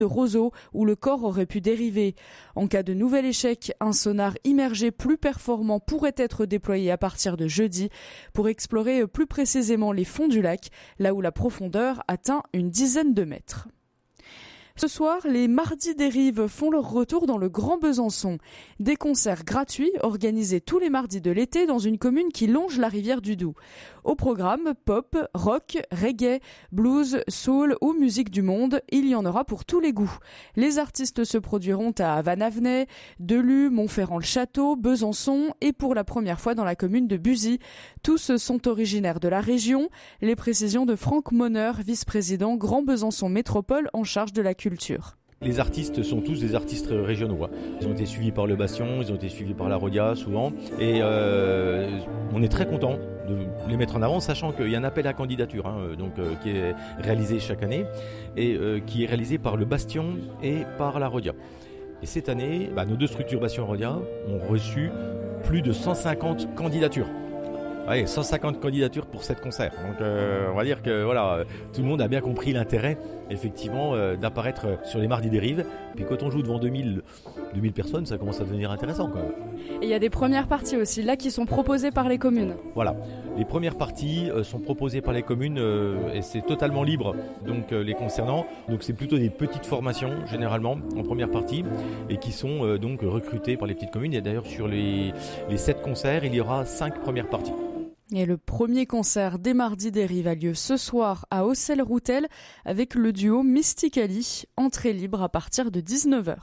de roseaux où le corps aurait pu dériver. En cas de nouvel échec, un sonar immergé plus performant pourrait être déployé à partir de jeudi pour explorer plus précisément les fonds du lac, là où la profondeur atteint une dizaine de mètres. Ce soir, les Mardis des Rives font leur retour dans le Grand Besançon. Des concerts gratuits organisés tous les mardis de l'été dans une commune qui longe la rivière du Doubs. Au programme, pop, rock, reggae, blues, soul ou musique du monde, il y en aura pour tous les goûts. Les artistes se produiront à Vanavnay, Delus, Montferrand-le-Château, Besançon et pour la première fois dans la commune de Buzy. Tous sont originaires de la région. Les précisions de Franck Monner, vice-président Grand Besançon Métropole en charge de la culture. Les artistes sont tous des artistes régionaux. Ils ont été suivis par le Bastion, ils ont été suivis par la Rhodia souvent. Et on est très content de les mettre en avant, sachant qu'il y a un appel à candidature qui est réalisé chaque année et qui est réalisé par le Bastion et par la Rhodia. Et cette année, nos deux structures Bastion et Rhodia ont reçu plus de 150 candidatures. Ouais, 150 candidatures pour 7 concerts. Donc on va dire que voilà, tout le monde a bien compris l'intérêt effectivement d'apparaître sur les Mardis des Rives. Puis quand on joue devant 2000 personnes, ça commence à devenir intéressant quand même. Et il y a des premières parties aussi là qui sont proposées par les communes. Voilà, les premières parties sont proposées par les communes et c'est totalement libre donc les concernant. Donc c'est plutôt des petites formations généralement en première partie et qui sont donc recrutées par les petites communes. Et d'ailleurs sur les 7 concerts, il y aura 5 premières parties. Et le premier concert des Mardis des Rives a lieu ce soir à Auxelles-Routel avec le duo Mysticali, entrée libre à partir de 19h.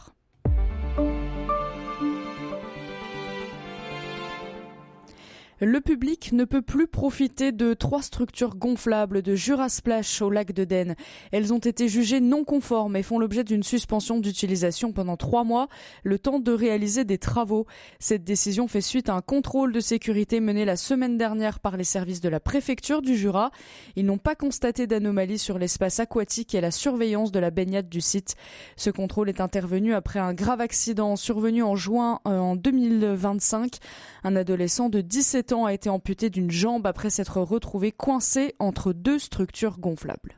Le public ne peut plus profiter de 3 structures gonflables de Jurasplash au lac de Den. Elles ont été jugées non conformes et font l'objet d'une suspension d'utilisation pendant 3 mois, le temps de réaliser des travaux. Cette décision fait suite à un contrôle de sécurité mené la semaine dernière par les services de la préfecture du Jura. Ils n'ont pas constaté d'anomalies sur l'espace aquatique et la surveillance de la baignade du site. Ce contrôle est intervenu après un grave accident survenu en juin en 2025. Un adolescent de 17 ans a été amputé d'une jambe après s'être retrouvé coincé entre 2 structures gonflables.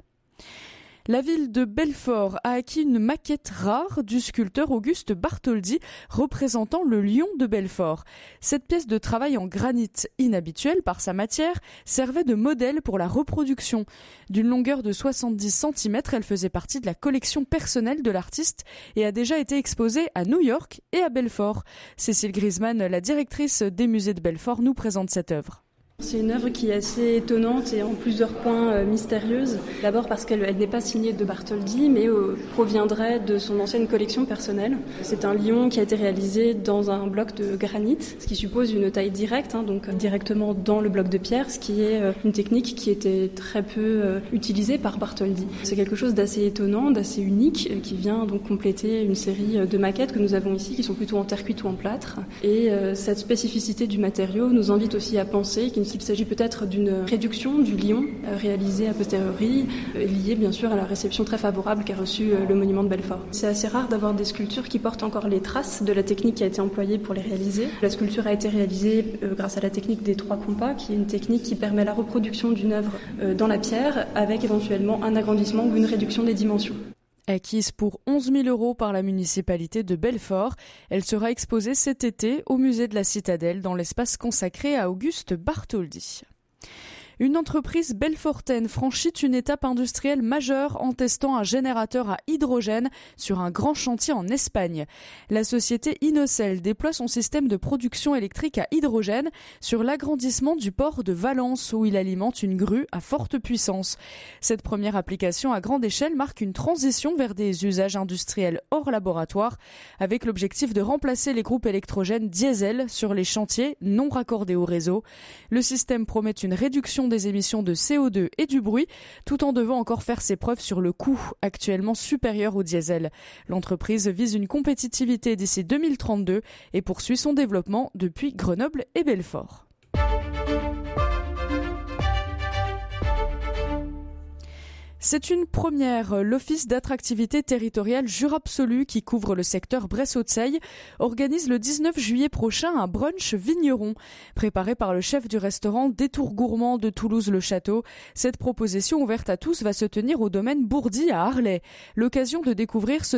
La ville de Belfort a acquis une maquette rare du sculpteur Auguste Bartholdi représentant le lion de Belfort. Cette pièce de travail en granit, inhabituelle par sa matière, servait de modèle pour la reproduction. D'une longueur de 70 cm, elle faisait partie de la collection personnelle de l'artiste et a déjà été exposée à New York et à Belfort. Cécile Griezmann, la directrice des musées de Belfort, nous présente cette œuvre. C'est une œuvre qui est assez étonnante et en plusieurs points mystérieuse. D'abord parce qu'elle n'est pas signée de Bartholdi, mais proviendrait de son ancienne collection personnelle. C'est un lion qui a été réalisé dans un bloc de granit, ce qui suppose une taille directe, donc directement dans le bloc de pierre, ce qui est une technique qui était très peu utilisée par Bartholdi. C'est quelque chose d'assez étonnant, d'assez unique, qui vient donc compléter une série de maquettes que nous avons ici, qui sont plutôt en terre cuite ou en plâtre. Et cette spécificité du matériau nous invite aussi à penser qu'il s'agit peut-être d'une réduction du lion réalisée a posteriori, liée bien sûr à la réception très favorable qu'a reçue le monument de Belfort. C'est assez rare d'avoir des sculptures qui portent encore les traces de la technique qui a été employée pour les réaliser. La sculpture a été réalisée grâce à la technique des 3 compas, qui est une technique qui permet la reproduction d'une œuvre dans la pierre avec éventuellement un agrandissement ou une réduction des dimensions. Acquise pour 11 000 € par la municipalité de Belfort, elle sera exposée cet été au musée de la Citadelle dans l'espace consacré à Auguste Bartholdi. Une entreprise belfortaine franchit une étape industrielle majeure en testant un générateur à hydrogène sur un grand chantier en Espagne. La société Inocel déploie son système de production électrique à hydrogène sur l'agrandissement du port de Valence où il alimente une grue à forte puissance. Cette première application à grande échelle marque une transition vers des usages industriels hors laboratoire avec l'objectif de remplacer les groupes électrogènes diesel sur les chantiers non raccordés au réseau. Le système promet une réduction des émissions de CO2 et du bruit, tout en devant encore faire ses preuves sur le coût, actuellement supérieur au diesel. L'entreprise vise une compétitivité d'ici 2032 et poursuit son développement depuis Grenoble et Belfort. C'est une première. L'Office d'attractivité territoriale Jura-Absolu, qui couvre le secteur Bresse-Haute-Seille, organise le 19 juillet prochain un brunch vigneron. Préparé par le chef du restaurant Détour Gourmand de Toulouse-le-Château, cette proposition ouverte à tous va se tenir au domaine Bourdi à Arlay. L'occasion de découvrir ce